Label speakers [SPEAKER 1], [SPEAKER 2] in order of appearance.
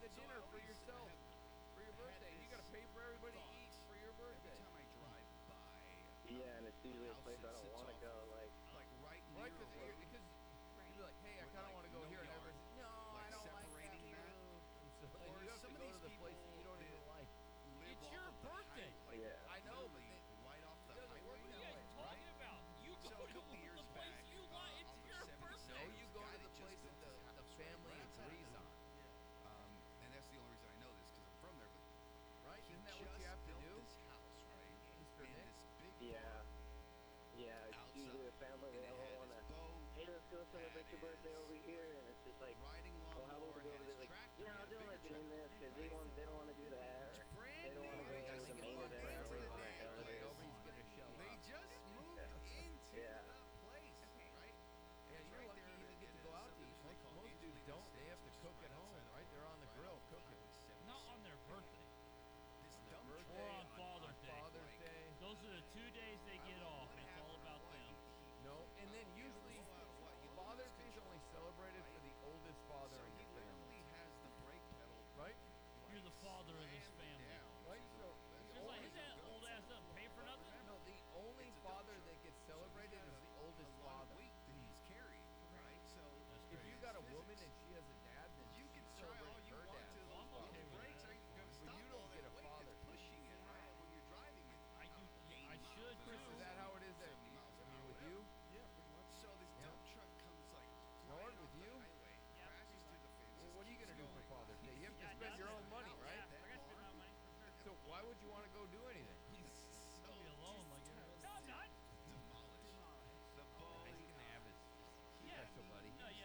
[SPEAKER 1] the dinner for yourself for your birthday. You gotta pay for everybody to eat for your birthday.
[SPEAKER 2] Every time I drive by,
[SPEAKER 3] Yeah, and it's usually a place I don't want to go. Like
[SPEAKER 2] right
[SPEAKER 1] Right?
[SPEAKER 2] near a road,
[SPEAKER 1] Because you'd be like, hey, I
[SPEAKER 2] with,
[SPEAKER 1] kind of
[SPEAKER 2] like,
[SPEAKER 1] want to go
[SPEAKER 2] no
[SPEAKER 1] here, and
[SPEAKER 2] yard,
[SPEAKER 1] everybody's no, I
[SPEAKER 2] like,
[SPEAKER 1] don't like that
[SPEAKER 2] separating
[SPEAKER 1] view.
[SPEAKER 2] that.
[SPEAKER 1] So then
[SPEAKER 2] Or
[SPEAKER 1] you have to
[SPEAKER 2] some of
[SPEAKER 1] go
[SPEAKER 2] these
[SPEAKER 1] to the place that you
[SPEAKER 2] people
[SPEAKER 1] don't even
[SPEAKER 2] that
[SPEAKER 1] like.
[SPEAKER 2] live
[SPEAKER 4] It's
[SPEAKER 2] off
[SPEAKER 4] your
[SPEAKER 2] of the
[SPEAKER 4] birthday.
[SPEAKER 2] highway,
[SPEAKER 3] Yeah.
[SPEAKER 1] I know, but
[SPEAKER 2] literally right off the
[SPEAKER 1] it doesn't work
[SPEAKER 2] highway.
[SPEAKER 4] What are you
[SPEAKER 1] that
[SPEAKER 4] guys
[SPEAKER 1] way,
[SPEAKER 4] talking about? You
[SPEAKER 2] So
[SPEAKER 4] go
[SPEAKER 2] a
[SPEAKER 4] to
[SPEAKER 2] couple years
[SPEAKER 4] the place
[SPEAKER 2] back,
[SPEAKER 4] you like. It's
[SPEAKER 2] off of
[SPEAKER 4] your
[SPEAKER 2] 77,
[SPEAKER 4] birthday.
[SPEAKER 1] No, you
[SPEAKER 2] there's a
[SPEAKER 1] go
[SPEAKER 2] guy
[SPEAKER 1] to
[SPEAKER 2] that
[SPEAKER 1] the
[SPEAKER 2] just
[SPEAKER 1] place
[SPEAKER 2] built
[SPEAKER 1] that
[SPEAKER 2] his
[SPEAKER 1] the
[SPEAKER 2] house
[SPEAKER 1] family
[SPEAKER 2] right outside of
[SPEAKER 1] agrees
[SPEAKER 2] town.
[SPEAKER 1] on,
[SPEAKER 2] And that's the only reason I know this because I'm from there. But
[SPEAKER 1] right?
[SPEAKER 2] he
[SPEAKER 1] Isn't that
[SPEAKER 2] just
[SPEAKER 1] what you have to
[SPEAKER 2] built
[SPEAKER 1] do?
[SPEAKER 2] this house, right?
[SPEAKER 1] Mr.
[SPEAKER 2] In
[SPEAKER 1] Nick?
[SPEAKER 2] this big
[SPEAKER 3] yeah,
[SPEAKER 2] barn
[SPEAKER 3] yeah. It's
[SPEAKER 2] outside.
[SPEAKER 3] usually a family.
[SPEAKER 2] And
[SPEAKER 3] They
[SPEAKER 2] it
[SPEAKER 3] all
[SPEAKER 2] had
[SPEAKER 3] want
[SPEAKER 2] his
[SPEAKER 3] to.
[SPEAKER 2] boat,
[SPEAKER 3] Hey, let's go celebrate your birthday over here, and it's just like,
[SPEAKER 2] riding
[SPEAKER 3] oh, how about
[SPEAKER 2] lawnmower,
[SPEAKER 3] we go
[SPEAKER 2] had
[SPEAKER 3] over
[SPEAKER 2] his
[SPEAKER 3] there? Like,
[SPEAKER 2] tractor.
[SPEAKER 3] yeah,
[SPEAKER 2] he
[SPEAKER 3] I
[SPEAKER 2] had a
[SPEAKER 3] don't like
[SPEAKER 2] bigger
[SPEAKER 3] doing this
[SPEAKER 2] tractor,
[SPEAKER 3] because
[SPEAKER 2] right?
[SPEAKER 3] they don't want to do that. Or
[SPEAKER 2] brand
[SPEAKER 3] they don't want to
[SPEAKER 2] new.
[SPEAKER 3] go
[SPEAKER 2] They
[SPEAKER 3] over
[SPEAKER 2] just
[SPEAKER 3] the
[SPEAKER 2] get
[SPEAKER 3] main
[SPEAKER 2] locked
[SPEAKER 3] event or
[SPEAKER 2] into
[SPEAKER 3] whatever
[SPEAKER 2] the
[SPEAKER 3] the hell
[SPEAKER 2] damn
[SPEAKER 3] it is.
[SPEAKER 1] Nobody's gonna show
[SPEAKER 2] They
[SPEAKER 1] up.
[SPEAKER 2] just moved
[SPEAKER 3] Yeah.
[SPEAKER 2] into
[SPEAKER 3] Yeah.
[SPEAKER 2] the place, right?
[SPEAKER 1] Yeah,
[SPEAKER 2] It's
[SPEAKER 1] you're
[SPEAKER 2] right
[SPEAKER 1] lucky
[SPEAKER 2] there
[SPEAKER 1] you
[SPEAKER 2] in
[SPEAKER 1] get to
[SPEAKER 2] a
[SPEAKER 1] go out to eat.
[SPEAKER 2] subdivision
[SPEAKER 1] Most
[SPEAKER 2] called
[SPEAKER 1] dudes
[SPEAKER 2] Angelina
[SPEAKER 1] don't. They have
[SPEAKER 2] Estates,
[SPEAKER 1] to
[SPEAKER 2] which is
[SPEAKER 1] cook
[SPEAKER 2] right
[SPEAKER 1] at home,
[SPEAKER 2] outside of
[SPEAKER 1] right? They're on the grill
[SPEAKER 2] off
[SPEAKER 1] cooking.
[SPEAKER 2] Highway 77.
[SPEAKER 4] Not on their birthday.
[SPEAKER 2] This
[SPEAKER 1] On
[SPEAKER 2] dump
[SPEAKER 1] their
[SPEAKER 2] truck
[SPEAKER 1] birthday,
[SPEAKER 4] Or on Father's Day.
[SPEAKER 1] Father's Day.
[SPEAKER 4] Those are the 2 days they
[SPEAKER 2] I
[SPEAKER 4] get
[SPEAKER 2] don't know
[SPEAKER 4] off.
[SPEAKER 2] what
[SPEAKER 4] It's all
[SPEAKER 2] happened or
[SPEAKER 4] about
[SPEAKER 2] what.
[SPEAKER 4] them.
[SPEAKER 1] No, and then usually Father's Day is only celebrated for the oldest father
[SPEAKER 2] So
[SPEAKER 1] in
[SPEAKER 2] he
[SPEAKER 1] your family,
[SPEAKER 2] literally has the brake pedal
[SPEAKER 1] right?
[SPEAKER 4] You're the father of this
[SPEAKER 2] slammed
[SPEAKER 4] family.
[SPEAKER 2] down.
[SPEAKER 1] Right? So
[SPEAKER 4] It's like, his old ass doesn't pay for nothing.
[SPEAKER 1] no, the only
[SPEAKER 2] It's a dump
[SPEAKER 1] father
[SPEAKER 2] truck.
[SPEAKER 1] that gets
[SPEAKER 2] So he's
[SPEAKER 1] celebrated
[SPEAKER 2] got
[SPEAKER 1] is the oldest
[SPEAKER 2] a lot of
[SPEAKER 1] father.
[SPEAKER 2] weight that he's carrying, right? So
[SPEAKER 4] That's
[SPEAKER 1] If you got a
[SPEAKER 2] physics.
[SPEAKER 1] woman and she has a dad, then
[SPEAKER 2] You can try
[SPEAKER 1] celebrate
[SPEAKER 2] all you
[SPEAKER 1] her
[SPEAKER 2] want
[SPEAKER 1] dad.
[SPEAKER 2] to.
[SPEAKER 4] Well, I'm
[SPEAKER 2] Those
[SPEAKER 4] okay with
[SPEAKER 2] brakes
[SPEAKER 4] that.
[SPEAKER 2] ain't gonna
[SPEAKER 1] But
[SPEAKER 2] stop
[SPEAKER 1] you don't
[SPEAKER 2] all
[SPEAKER 1] get
[SPEAKER 2] that
[SPEAKER 1] a
[SPEAKER 2] weight
[SPEAKER 1] father
[SPEAKER 2] that's pushing it, right? When you're driving it.
[SPEAKER 4] I do.
[SPEAKER 2] 80
[SPEAKER 4] I
[SPEAKER 2] miles
[SPEAKER 4] should
[SPEAKER 2] an
[SPEAKER 1] Chris,
[SPEAKER 4] too.
[SPEAKER 1] is that how it is?
[SPEAKER 2] 70 miles an hour,
[SPEAKER 1] with
[SPEAKER 2] whatever.
[SPEAKER 1] you?
[SPEAKER 2] Yeah, pretty much. So this
[SPEAKER 1] Yeah.
[SPEAKER 2] dump truck comes like
[SPEAKER 1] Nord,
[SPEAKER 2] flying
[SPEAKER 1] with
[SPEAKER 2] off the
[SPEAKER 1] you?
[SPEAKER 2] highway, crashes through the fence.
[SPEAKER 1] Well, what are you gonna do for Father's Day? You have to
[SPEAKER 4] Yeah,
[SPEAKER 1] spend your own money,
[SPEAKER 4] Yeah,
[SPEAKER 1] right?
[SPEAKER 4] I gotta spend my money for sure.
[SPEAKER 1] So why would you want to go do anything?
[SPEAKER 2] He's so
[SPEAKER 4] I'll be alone like everyone. No, I'm not.
[SPEAKER 2] demolished. The
[SPEAKER 1] He's
[SPEAKER 2] boat.
[SPEAKER 1] gonna have his
[SPEAKER 4] Yeah.
[SPEAKER 1] special buddy.
[SPEAKER 4] No, yeah,